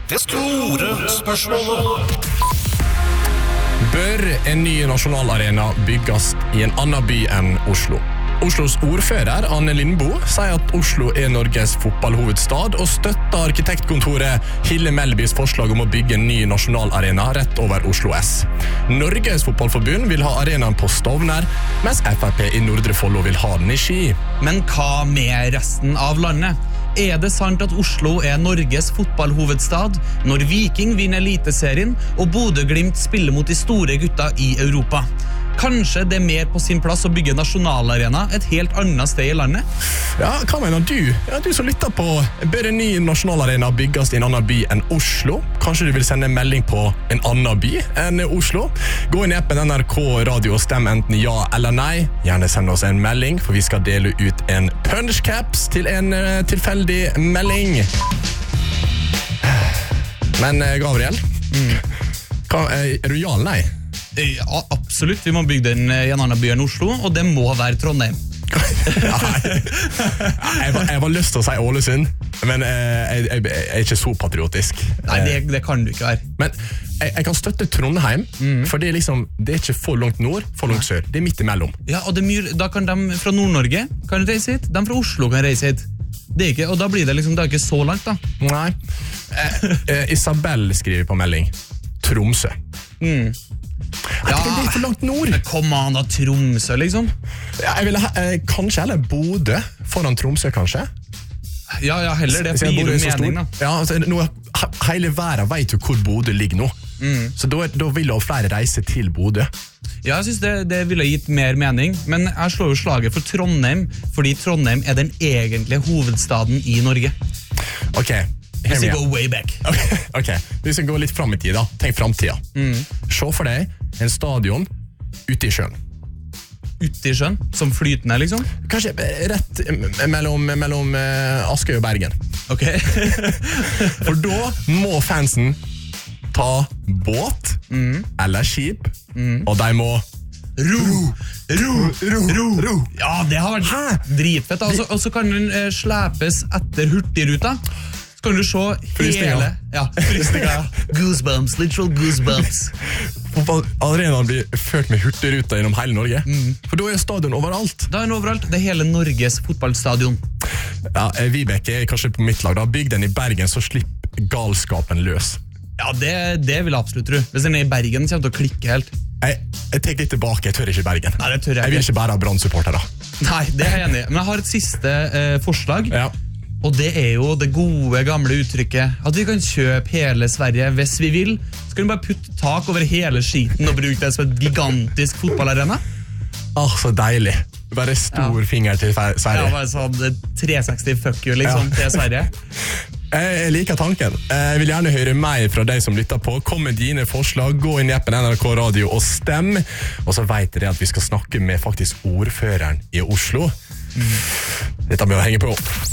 Det store spørsmålet. Bør en ny nasjonalarena bygges i en annen by enn Oslo? Oslos ordfører, Anne Lindboe, sier at Oslo er Norges fotballhovedstad og støtter arkitektkontoret Hille Melbys forslag om å bygge en ny nasjonalarena rett over Oslo S. Norges fotballforbund vil ha arenaen på Stovner, mens FrP i Nordre Follo vil ha den i Ski. Men hva med resten av landet? Er det sant at Oslo er Norges fotballhovedstad når Viking vinner Eliteserien og Bodø/Glimt spiller mot de store gutta i Europa? Kanskje det er mer på sin plass å bygge nasjonalarena et helt annet sted i landet? Ja, hva mener du? Ja, du som lytter på, bør en ny nasjonalarena bygges i en annen by enn Oslo? Kanskje du vil sende en melding på en annen by enn Oslo? Gå inn i appen NRK Radio og stem enten ja eller nei. Gjerne send oss en melding, for vi skal dele ut en punchcaps til en tilfeldig melding. Men Gabriel, er du ja eller nei? Ja, absolutt. Vi må bygge den i en annen by enn Oslo, og det må være Trondheim. Jeg var lyst til å si Ålesund, men jeg er ikke så patriotisk. Nei, det kan du ikke være. Men jeg kan støtte Trondheim, for det er, det er ikke for langt nord, for langt sør. Det er midt imellom. Ja, og da kan de fra Nord-Norge kan reise hit, de fra Oslo kan reise hit. Det er ikke, og da blir det det er ikke så langt da. Nei. Isabel skriver på melding. Tromsø. Ja, det er for langt nord. Kom an da, Tromsø liksom. Ja, jeg ville kanskje heller Bodø foran Tromsø, kanskje. Ja, heller det blir jo mening da. Ja, nå, hele verden vet jo hvor Bodø ligger nå. Så da vil jo flere reise til Bodø. Ja, jeg synes det ville gitt mer mening, men jeg slår jo slaget for Trondheim, fordi Trondheim er den egentlige hovedstaden i Norge. Ok, hvis vi går way back. Ok, hvis vi går litt frem i tid da. Tenk fremtiden. Se for deg en stadion ute i sjøen. Ute i sjøen? Som flytende liksom? Kanskje rett mellom Askøy og Bergen. Ok. For da må fansen ta båt eller skip, og de må ro. Ja, det har vært dritfett. Og så kan den slæpes etter hurtigruta. Så kan du se hele... Ja, frysninger. Goosebumps, literal goosebumps. Arenaen blir ført med hurtigruta gjennom hele Norge. For da er stadion overalt. Da er den overalt. Det er hele Norges fotballstadion. Ja, Vibeke er kanskje på mitt lag. Da bygg den i Bergen, så slipper galskapen løs. Ja, det vil jeg absolutt tro. Hvis den er i Bergen, så kommer det til å klikke helt. Jeg tenker litt tilbake, jeg tør ikke Bergen. Nei, det tør jeg ikke. Jeg vil ikke bare ha Brann-supportere. Nei, det er jeg enig i. Men jeg har et siste forslag. Ja. Og det er jo det gode, gamle uttrykket at vi kan kjøpe hele Sverige hvis vi vil. Så kan vi bare putte tak over hele skiten og bruke det som et gigantisk fotballarena. Så deilig. Bare stor finger til Sverige. Ja, bare sånn 360 fuck you liksom til Sverige. Jeg liker tanken. Jeg vil gjerne høre mer fra deg som lytter på. Kom med dine forslag, gå inn i appen NRK Radio og stem. Og så vet dere at vi skal snakke med faktisk ordføreren i Oslo. Dette må jo henge på.